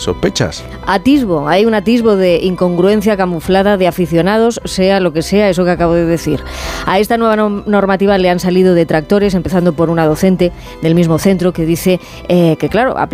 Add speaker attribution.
Speaker 1: sospechas.
Speaker 2: Hay un atisbo de incongruencia camuflada de aficionados, sea lo que sea eso que acabo de decir. A esta nueva normativa le han salido detractores, empezando por una docente del mismo centro que dice que, claro,